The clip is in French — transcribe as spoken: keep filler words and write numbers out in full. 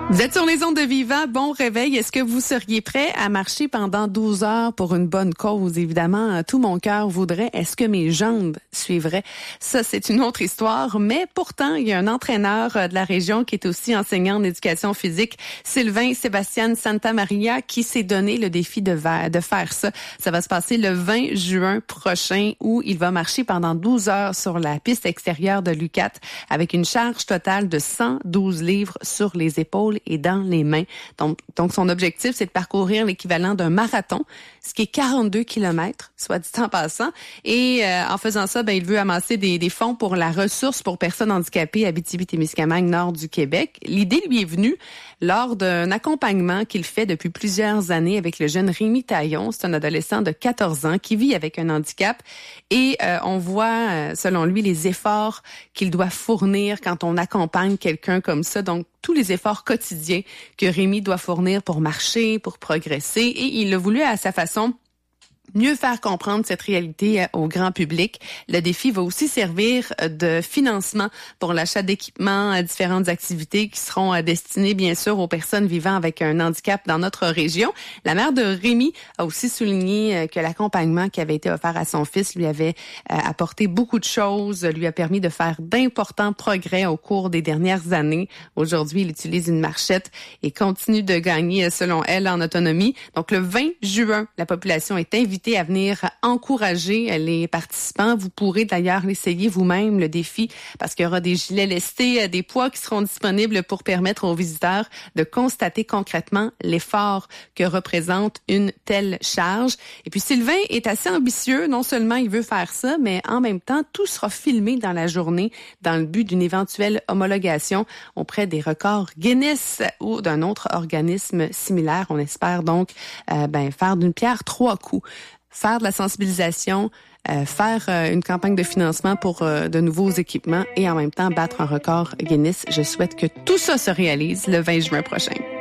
Vous êtes sur les ondes de Viva, bon réveil. Est-ce que vous seriez prêt à marcher pendant douze heures pour une bonne cause? Évidemment, tout mon cœur voudrait. Est-ce que mes jambes suivraient? Ça, c'est une autre histoire. Mais pourtant, il y a un entraîneur de la région qui est aussi enseignant en éducation physique, Sylvain Sébastien Santamaria, qui s'est donné le défi de, va- de faire ça. Ça va se passer le vingt juin prochain où il va marcher pendant douze heures sur la piste extérieure de l'U Q A T avec une charge totale de cent douze livres sur les épaules et dans les mains. Donc, donc son objectif, c'est de parcourir l'équivalent d'un marathon, ce qui est quarante-deux kilomètres, soit dit en passant. Et euh, en faisant ça, ben, il veut amasser des, des fonds pour la ressource pour personnes handicapées à Abitibi-Témiscamingue, nord du Québec. L'idée lui est venue lors d'un accompagnement qu'il fait depuis plusieurs années avec le jeune Rémi Taillon. C'est un adolescent de quatorze ans qui vit avec un handicap. Et euh, on voit, selon lui, les efforts qu'il doit fournir quand on accompagne quelqu'un comme ça. Donc, tous les efforts quotidiens que Rémi doit fournir pour marcher, pour progresser. Et il l'a voulu à sa façon mieux faire comprendre cette réalité au grand public. Le défi va aussi servir de financement pour l'achat d'équipements à différentes activités qui seront destinées, bien sûr, aux personnes vivant avec un handicap dans notre région. La mère de Rémi a aussi souligné que l'accompagnement qui avait été offert à son fils lui avait apporté beaucoup de choses, lui a permis de faire d'importants progrès au cours des dernières années. Aujourd'hui, il utilise une marchette et continue de gagner, selon elle, en autonomie. Donc, le vingt juin, la population est invitée à venir encourager les participants. Vous pourrez d'ailleurs l'essayer vous-même, le défi, parce qu'il y aura des gilets lestés, des poids qui seront disponibles pour permettre aux visiteurs de constater concrètement l'effort que représente une telle charge. Et puis Sylvain est assez ambitieux. Non seulement il veut faire ça, mais en même temps, tout sera filmé dans la journée dans le but d'une éventuelle homologation auprès des records Guinness ou d'un autre organisme similaire. On espère donc euh, ben, faire d'une pierre trois coups. Faire de la sensibilisation, euh, faire euh, une campagne de financement pour euh, de nouveaux équipements et en même temps battre un record Guinness. Je souhaite que tout ça se réalise le vingt juin prochain.